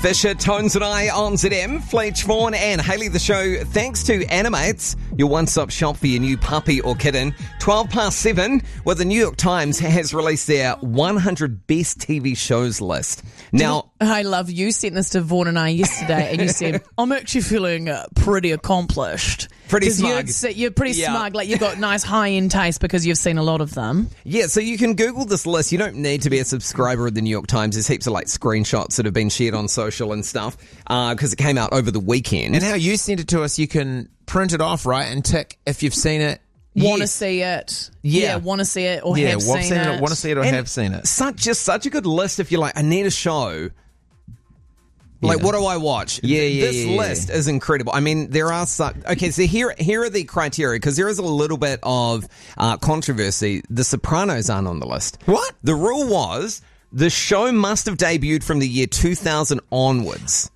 Fisher, Tones and I on ZM, Fletch Vaughan and Hayley the Show. Thanks to Animates, your one-stop shop for your new puppy or kitten. 7:12, well, the New York Times has released their 100 best TV shows list. Now, I love you sent this to Vaughan and I yesterday, and you said, I'm actually feeling pretty accomplished. Pretty smug. You're pretty smug, like you've got nice high-end taste because you've seen a lot of them. Yeah, so you can Google this list. You don't need to be a subscriber of the New York Times. There's heaps of like screenshots that have been shared on social and stuff because it came out over the weekend. And how you sent it to us, you can print it off, right, and tick if you've seen it. Want to see it. Yeah. Want to see it or have seen it. Want to see it or And have seen it. Such a good list if you're like, I need a show. Like, what do I watch? This list is incredible. I mean, there are some... Okay, so here are the criteria, because there is a little bit of controversy. The Sopranos aren't on the list. What? The rule was the show must have debuted from the year 2000 onwards.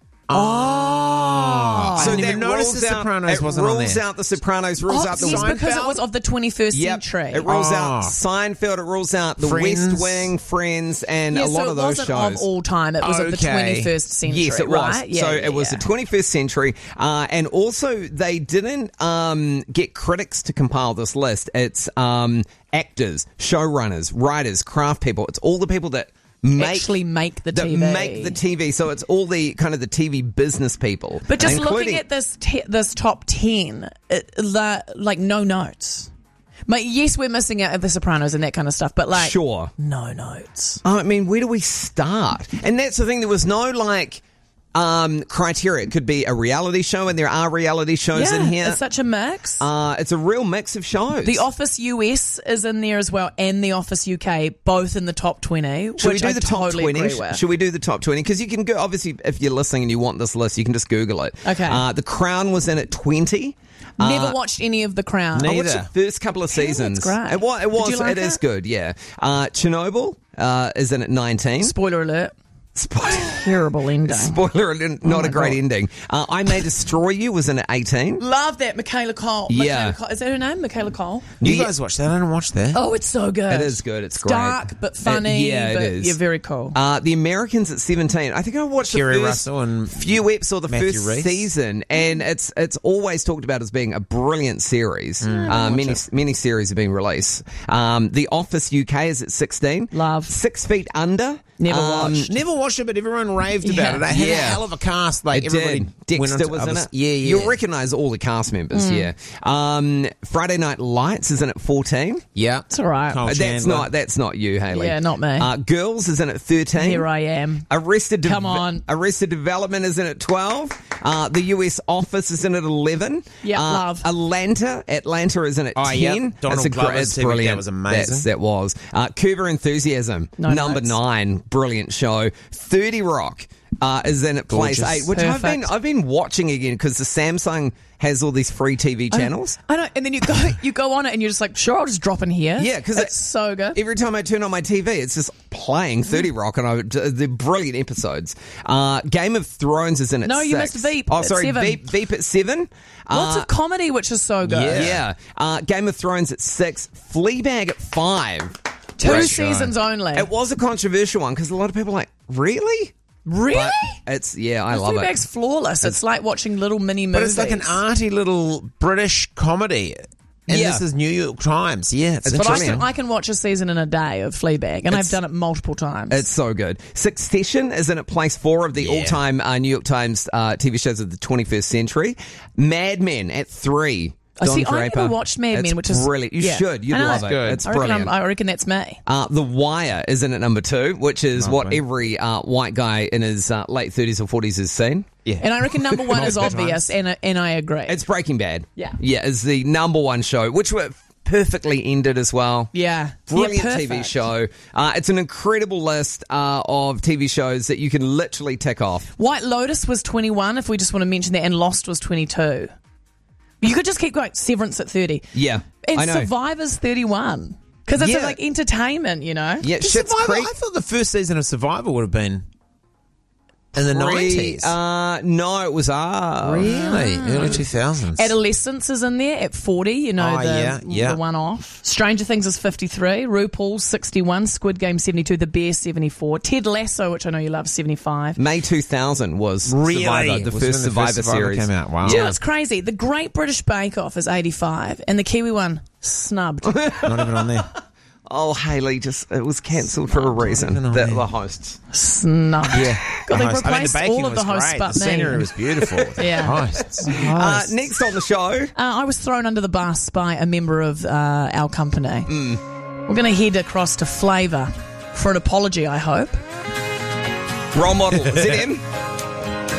I didn't even notice The Sopranos wasn't on there. It rules out The Sopranos, rules out the yes, Seinfeld. because it was of the 21st century. It rules out Seinfeld, it rules out The Friends. West Wing, Friends, and a lot of those shows. So it wasn't of all time, it was of the 21st century, Yes, it was. right? It was the 21st century, and also they didn't get critics to compile this list. It's actors, showrunners, writers, craft people. It's all the people that actually make the TV. Make the TV. So it's all the kind of the TV business people. But just looking at this top 10, like no notes. Yes, we're missing out at The Sopranos and that kind of stuff, but like sure, no notes. I mean, where do we start? And that's the thing. There was no like criteria. It could be a reality show, and there are reality shows in here. It's such a mix. It's a real mix of shows. The Office US is in there as well, and The Office UK, both in the top 20. Should we do I the top totally 20? agree with. Should we do the top 20? Because you can go, obviously, if you're listening and you want this list, you can just Google it. Okay. The Crown was in at 20. Never watched any of The Crown. I watched the first couple of seasons. It's great. It was. Did you like it is good. Yeah. Chernobyl is in at 19. Spoiler alert. Terrible ending. Spoiler alert, not a great ending. I May Destroy You was in at 18. Love that, Michaela Cole. Yeah. Michaela Cole. Is that her name? Michaela Cole? You guys watched that? I didn't watch that. Oh, it's so good. It is good. It's great. Dark, but funny. it is. Yeah, very cool. The Americans at 17. I think I watched Kerry the first Russell and few episodes of the Matthew first Rhys. season, and it's always talked about as being a brilliant series. Many series have been released. The Office UK is at 16. Love. 6 Feet Under. Never watched. Never watched it, but everyone raved about it. They had a hell of a cast. Like It everybody did. went on Dexter to was in others. it. Yeah. You'll recognise all the cast members. Yeah. Friday Night Lights is in at 14. Yeah. It's all right. Cole That's Chandler. not you, Hayley. Yeah, not me. Girls is in at 13. Here I am. Arrested Come on. Arrested Development is in at 12. The US Office is in at 11. Yeah, love. Atlanta is in at 10. yeah. Donald Glover's it's TV, brilliant. that was amazing. That was. Curb Enthusiasm, No number notes. 9. Brilliant show. 30 Rock is in at place Gorgeous. 8, which Perfect. I've been watching again because the Samsung has all these free TV channels. I know, and then you go on it and you're just like, sure, I'll just drop in here. Yeah, because it's so good. Every time I turn on my TV, it's just playing 30 Rock, and they're brilliant episodes. Game of Thrones is in at 6. No, you missed Veep Oh, at sorry, 7. Veep at 7. Lots of comedy, which is so good. Yeah. Game of Thrones at 6. Fleabag at 5. 2 seasons only. It was a controversial one because a lot of people are like, really? Really? But I love it. Fleabag's flawless. It's like watching little mini But movies. it's like an arty little British comedy. And Yeah. this is New York Times. Yeah, it's But interesting. I can watch a season in a day of Fleabag, and I've done it multiple times. It's so good. Succession is in at place 4 of the all-time New York Times TV shows of the 21st century. Mad Men at 3. Don I Draper. never watched Mad Men, which is brilliant. You should. You'd I know. love it. Good. It's I reckon brilliant. I reckon that's me. The Wire is in at number 2, which is what every white guy in his late 30s or 40s has seen. Yeah. And I reckon number 1 is obvious, and I agree. It's Breaking Bad. Yeah. Yeah, it's the number 1 show, which were perfectly ended as well. yeah. Brilliant Yeah, TV perfect. show. It's an incredible list of TV shows that you can literally tick off. White Lotus was 21, if we just want to mention that, and Lost was 22. You could just keep going. Severance at 30. Yeah, And I know. Survivor's 31. Because it's Yeah. like entertainment, you know? Yeah, Did Schitt's Survivor- Creek. I thought the first season of Survivor would have been In the 90s? No, it was Really? Early 2000s. Adolescence is in there at 40, you know, yeah. the one off. Stranger Things is 53, RuPaul's 61, Squid Game 72, The Bear 74, Ted Lasso, which I know you love, 75. May 2000 was Survivor, the Was first when Survivor series. came out. Wow. Do you know what's crazy? The Great British Bake Off is 85, and the Kiwi one, snubbed. Not even on there. Oh, Haley, it was cancelled for a reason. The hosts. Snubbed. Yeah. God, they The replaced baking all of the was hosts great. but the me. scenery was beautiful. Yeah. Hosts. Next on the show. I was thrown under the bus by a member of our company. We're going to head across to Flavour for an apology, I hope. Role model. Is it him?